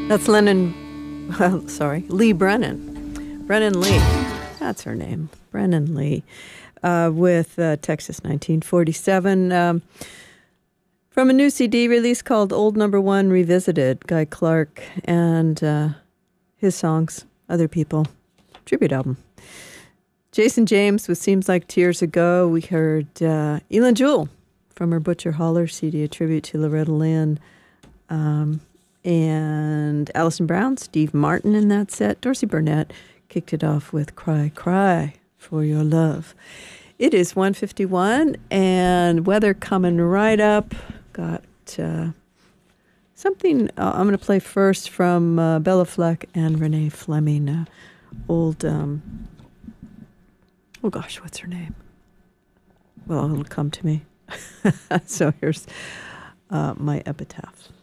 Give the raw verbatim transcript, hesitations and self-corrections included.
That's Lennon, well, sorry, Lee Brennan. Brennan Lee. That's her name. Brennan Lee. Uh, with uh, Texas nineteen forty-seven. Um, from a new C D release called Old Number One Revisited, Guy Clark and uh, his songs, Other People. Tribute album. Jason James with Seems Like Tears Ago. We heard uh, Elin Jewell from her Butcher Holler C D, a tribute to Loretta Lynn. Um, and Alison Brown, Steve Martin in that set. Dorsey Burnett kicked it off with Cry, Cry for Your Love. It is one fifty-one, and weather coming right up. Got uh, something uh, I'm going to play first from uh, Bella Fleck and Renee Fleming. Uh, old, um, oh gosh, what's her name? Well, it'll come to me. So here's uh, my epitaph.